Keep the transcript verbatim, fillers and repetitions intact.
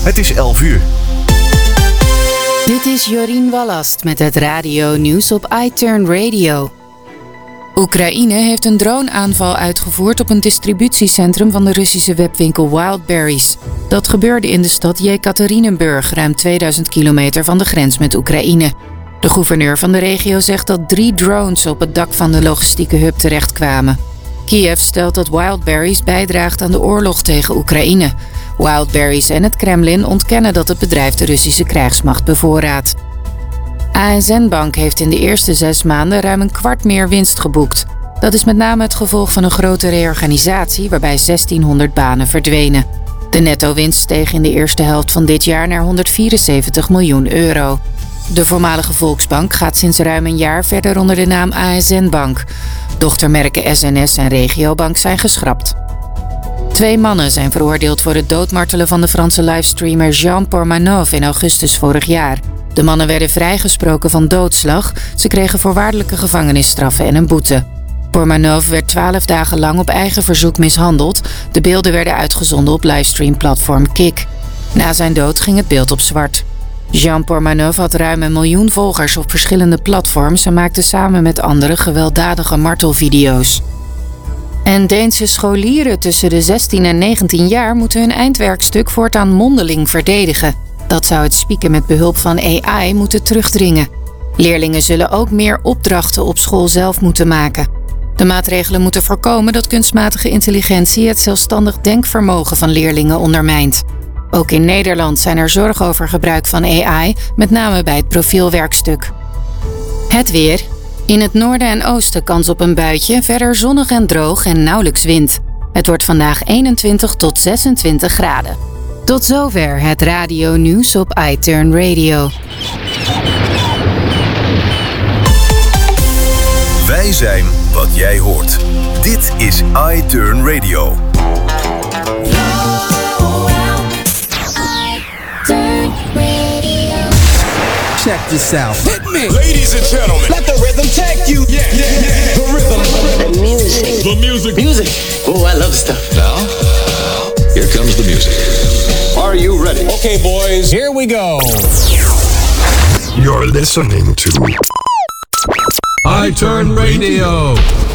Het is elf uur. Dit is Jorien Wallast met het radio-nieuws op iTurn Radio. Oekraïne heeft een droneaanval uitgevoerd op een distributiecentrum van de Russische webwinkel Wildberries. Dat gebeurde in de stad Jekaterinburg, ruim tweeduizend kilometer van de grens met Oekraïne. De gouverneur van de regio zegt dat drie drones op het dak van de logistieke hub terechtkwamen. Kiev stelt dat Wildberries bijdraagt aan de oorlog tegen Oekraïne. Wildberries en het Kremlin ontkennen dat het bedrijf de Russische krijgsmacht bevoorraadt. A S N Bank heeft in de eerste zes maanden ruim een kwart meer winst geboekt. Dat is met name het gevolg van een grote reorganisatie waarbij zestienhonderd banen verdwenen. De netto-winst steeg in de eerste helft van dit jaar naar honderdvierenzeventig miljoen euro. De voormalige Volksbank gaat sinds ruim een jaar verder onder de naam A S N Bank. Dochtermerken S N S en Regiobank zijn geschrapt. Twee mannen zijn veroordeeld voor het doodmartelen van de Franse livestreamer Jean Pormanov in augustus vorig jaar. De mannen werden vrijgesproken van doodslag. Ze kregen voorwaardelijke gevangenisstraffen en een boete. Pormanov werd twaalf dagen lang op eigen verzoek mishandeld. De beelden werden uitgezonden op livestreamplatform Kik. Na zijn dood ging het beeld op zwart. Jean Pormanov had ruim een miljoen volgers op verschillende platforms en maakte samen met anderen gewelddadige martelvideo's. En Deense scholieren tussen de zestien en negentien jaar moeten hun eindwerkstuk voortaan mondeling verdedigen. Dat zou het spieken met behulp van A I moeten terugdringen. Leerlingen zullen ook meer opdrachten op school zelf moeten maken. De maatregelen moeten voorkomen dat kunstmatige intelligentie het zelfstandig denkvermogen van leerlingen ondermijnt. Ook in Nederland zijn er zorgen over gebruik van A I, met name bij het profielwerkstuk. Het weer. In het noorden en oosten kans op een buitje, verder zonnig en droog en nauwelijks wind. Het wordt vandaag eenentwintig tot zesentwintig graden. Tot zover het radio-nieuws op iTurn Radio. Wij zijn wat jij hoort. Dit is iTurn Radio. Check this out. Hit me. Ladies and gentlemen. Let the rhythm take you. Yeah, yeah, yeah. The rhythm. The music. The music. Music. Oh, I love stuff. Now, here comes the music. Are you ready? Okay, boys. Here we go. You're listening to iTurn Radio.